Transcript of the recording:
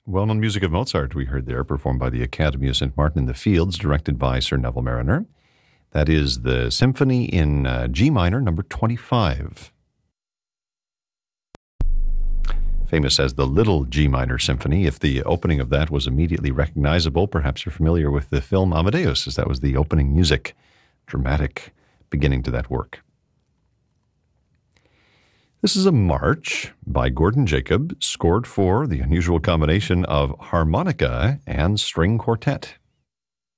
Well-known music of Mozart we heard there, performed by the Academy of St. Martin in the Fields, directed by Sir Neville Marriner. That is the Symphony in G minor, number 25. Famous as the Little G Minor Symphony. If the opening of that was immediately recognizable, perhaps you're familiar with the film Amadeus, as that was the opening music, dramatic beginning to that work. This is a march by Gordon Jacob, scored for the unusual combination of harmonica and string quartet.